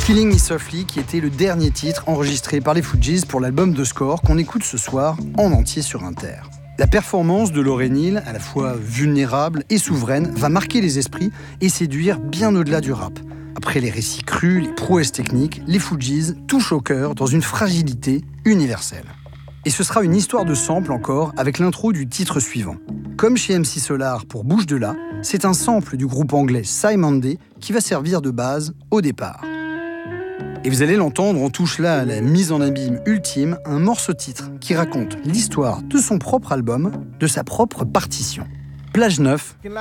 Killing Me Softly, qui était le dernier titre enregistré par les Fugees pour l'album de Score qu'on écoute ce soir en entier sur Inter. La performance de Lauryn Hill, à la fois vulnérable et souveraine, va marquer les esprits et séduire bien au-delà du rap. Après les récits crus, les prouesses techniques, les Fugees touchent au cœur dans une fragilité universelle. Et ce sera une histoire de sample encore avec l'intro du titre suivant. Comme chez MC Solar pour Bouge de là, c'est un sample du groupe anglais Simon Day qui va servir de base au départ. Et vous allez l'entendre, on touche là à la mise en abîme ultime, un morceau-titre qui raconte l'histoire de son propre album, de sa propre partition. Plage 9,